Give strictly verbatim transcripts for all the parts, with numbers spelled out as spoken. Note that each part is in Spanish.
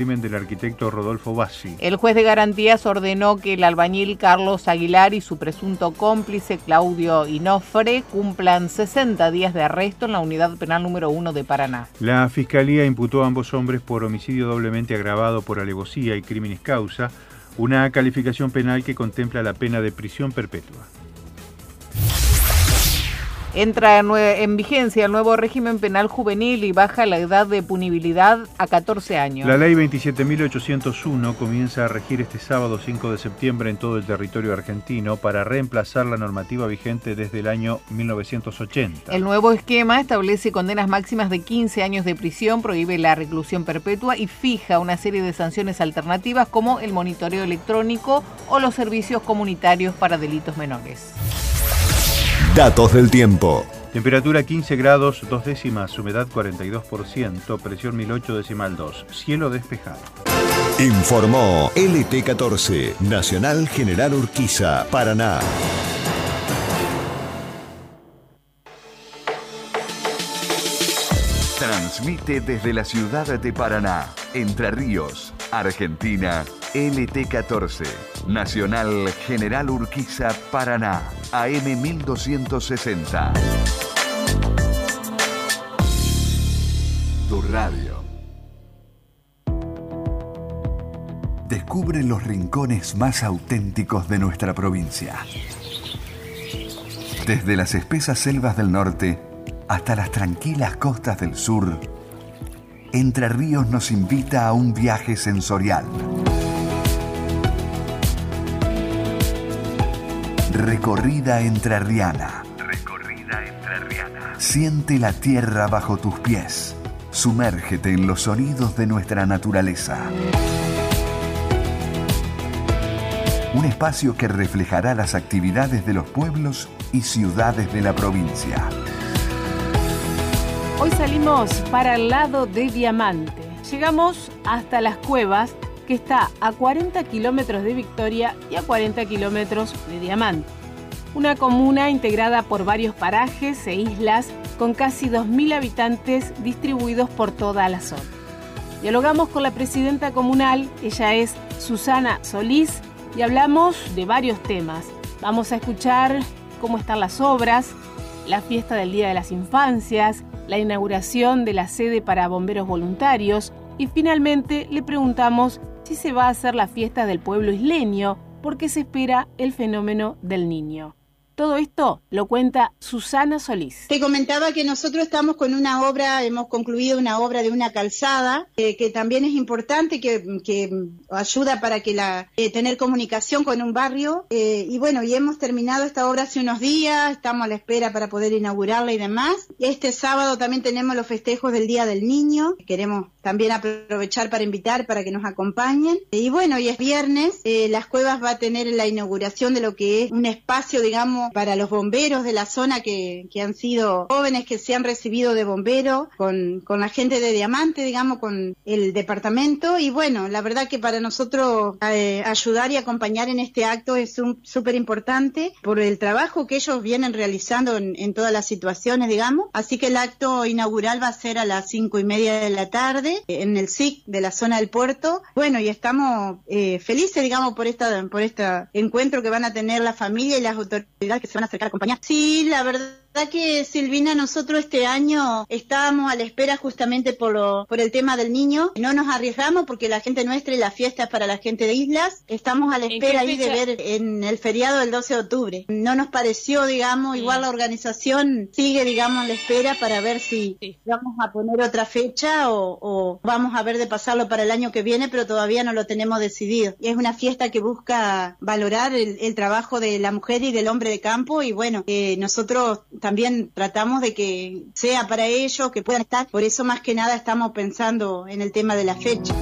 crimen del arquitecto Rodolfo Bassi. El juez de garantías ordenó que el albañil Carlos Aguilar y su presunto cómplice Claudio Inofre cumplan sesenta días de arresto en la unidad penal número uno de Paraná. La Fiscalía imputó a ambos hombres por homicidio doblemente agravado por alevosía y crímenes causa, una calificación penal que contempla la pena de prisión perpetua. Entra en vigencia el nuevo régimen penal juvenil y baja la edad de punibilidad a catorce años. La ley veintisiete mil ochocientos uno comienza a regir este sábado cinco de septiembre en todo el territorio argentino para reemplazar la normativa vigente desde el año mil novecientos ochenta. El nuevo esquema establece condenas máximas de quince años de prisión, prohíbe la reclusión perpetua y fija una serie de sanciones alternativas como el monitoreo electrónico o los servicios comunitarios para delitos menores. Datos del tiempo. Temperatura quince grados, dos décimas, humedad cuarenta y dos por ciento, presión mil ocho decimal dos, cielo despejado. Informó L T catorce, Nacional General Urquiza, Paraná. Transmite desde la ciudad de Paraná, Entre Ríos, Argentina, L T catorce, Nacional General Urquiza, Paraná, A M mil doscientos sesenta. Tu radio. Descubre los rincones más auténticos de nuestra provincia. Desde las espesas selvas del norte hasta las tranquilas costas del sur, Entre Ríos nos invita a un viaje sensorial. Recorrida entrerriana. Recorrida entrerriana. Siente la tierra bajo tus pies. Sumérgete en los sonidos de nuestra naturaleza. Un espacio que reflejará las actividades de los pueblos y ciudades de la provincia. Hoy salimos para el lado de Diamante. Llegamos hasta Las Cuevas, que está a cuarenta kilómetros de Victoria y a cuarenta kilómetros de Diamante. Una comuna integrada por varios parajes e islas con casi dos mil habitantes distribuidos por toda la zona. Dialogamos con la presidenta comunal, ella es Susana Solís, y hablamos de varios temas. Vamos a escuchar cómo están las obras, la fiesta del Día de las Infancias, la inauguración de la sede para bomberos voluntarios y finalmente le preguntamos si se va a hacer la fiesta del pueblo isleño porque se espera el fenómeno del niño. Todo esto lo cuenta Susana Solís. Te comentaba que nosotros estamos con una obra, hemos concluido una obra de una calzada, eh, que también es importante, que, que ayuda para que la eh, tener comunicación con un barrio. Eh, y bueno, y hemos terminado esta obra hace unos días, estamos a la espera para poder inaugurarla y demás. Este sábado también tenemos los festejos del Día del Niño. Queremos también aprovechar para invitar para que nos acompañen. Y bueno, y es viernes, eh, Las Cuevas va a tener la inauguración de lo que es un espacio, digamos, para los bomberos de la zona que, que han sido jóvenes que se han recibido de bombero, con, con la gente de Diamante, digamos, con el departamento. Y bueno, la verdad que para nosotros eh, ayudar y acompañar en este acto es súper importante por el trabajo que ellos vienen realizando en, en todas las situaciones, digamos. Así que el acto inaugural va a ser a las cinco y media de la tarde en el S I C de la zona del puerto. Bueno, y estamos eh, felices, digamos, por esta por este encuentro que van a tener la familia y las autoridades que se van a acercar a acompañar. Sí, la verdad que Silvina, nosotros este año estábamos a la espera justamente por lo, por el tema del niño. No nos arriesgamos porque la gente nuestra y la fiesta es para la gente de islas. Estamos a la espera ahí de ver en el feriado del doce de octubre. No nos pareció, digamos, sí. Igual la organización sigue, digamos, a la espera para ver si sí. Vamos a poner otra fecha o, o vamos a ver de pasarlo para el año que viene, pero todavía no lo tenemos decidido. Y es una fiesta que busca valorar el, el trabajo de la mujer y del hombre de campo y bueno, eh, nosotros también tratamos de que sea para ellos, que puedan estar. Por eso más que nada estamos pensando en el tema de la fecha.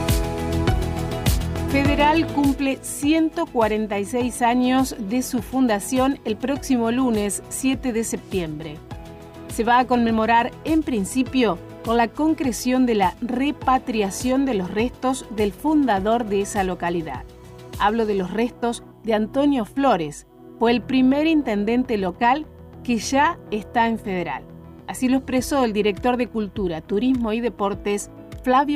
Federal cumple ciento cuarenta y seis años de su fundación el próximo lunes siete de septiembre. Se va a conmemorar en principio con la concreción de la repatriación de los restos del fundador de esa localidad. Hablo de los restos de Antonio Flores, fue el primer intendente local que ya está en Federal. Así lo expresó el director de Cultura, Turismo y Deportes, Flavio Marc.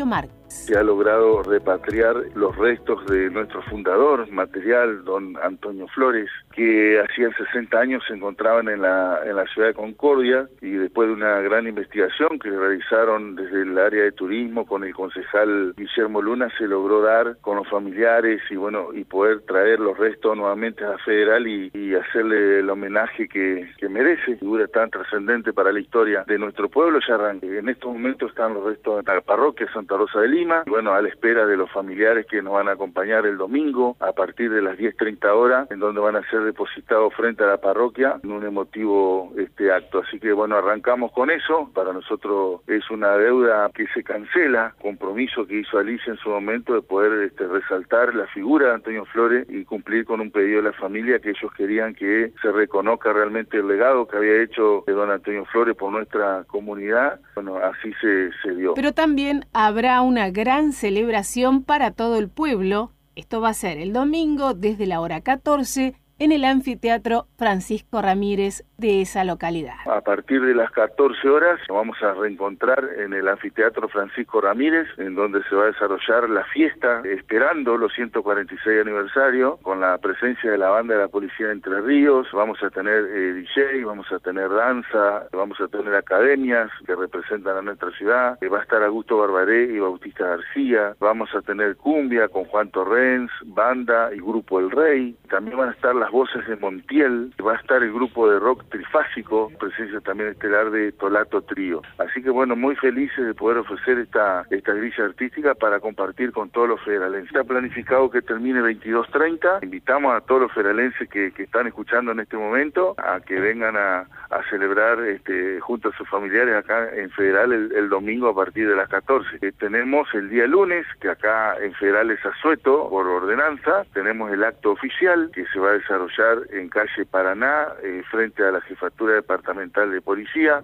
Se ha logrado repatriar los restos de nuestro fundador material, don Antonio Flores, que hacía sesenta años se encontraban en la, en la ciudad de Concordia, y después de una gran investigación que realizaron desde el área de turismo con el concejal Guillermo Luna, se logró dar con los familiares y bueno y poder traer los restos nuevamente a la Federal y, y hacerle el homenaje que, que merece, figura tan trascendente para la historia de nuestro pueblo. Ya arranque. En estos momentos están los restos en la parroquia Santa Rosa de Lima, y bueno, a la espera de los familiares que nos van a acompañar el domingo a partir de las diez treinta horas, en donde van a ser depositados frente a la parroquia en un emotivo este acto. Así que bueno, arrancamos con eso. Para nosotros es una deuda que se cancela, compromiso que hizo Alicia en su momento de poder este, resaltar la figura de Antonio Flores y cumplir con un pedido de la familia, que ellos querían que se reconozca realmente el legado que había hecho de don Antonio Flores por nuestra comunidad. Bueno, así se, se dio. Pero también habrá una gran celebración para todo el pueblo. Esto va a ser el domingo desde la hora catorce en el anfiteatro Francisco Ramírez de esa localidad. A partir de las catorce horas nos vamos a reencontrar en el anfiteatro Francisco Ramírez, en donde se va a desarrollar la fiesta esperando los ciento cuarenta y seis aniversario, con la presencia de la banda de la Policía de Entre Ríos. Vamos a tener eh, D J, vamos a tener danza, vamos a tener academias que representan a nuestra ciudad, eh, va a estar Augusto Barbaré y Bautista García, vamos a tener cumbia con Juan Torrens, banda y grupo El Rey, también van a estar las voces de Montiel, va a estar el grupo de rock Trifásico, presencia también estelar de Tolato Trío. Así que bueno, muy felices de poder ofrecer esta esta grilla artística para compartir con todos los federalenses. Está planificado que termine veintidós treinta. Invitamos a todos los federalenses que, que están escuchando en este momento a que vengan a, a celebrar este, junto a sus familiares acá en Federal el, el domingo a partir de las catorce. Eh, tenemos el día lunes, que acá en Federal es asueto por ordenanza, tenemos el acto oficial que se va a desarrollar en calle Paraná, eh, frente a la Jefatura Departamental de Policía.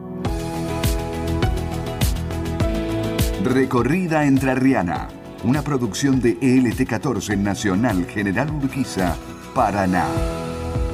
Recorrida Entrerriana, una producción de E L T catorce Nacional General Urquiza, Paraná.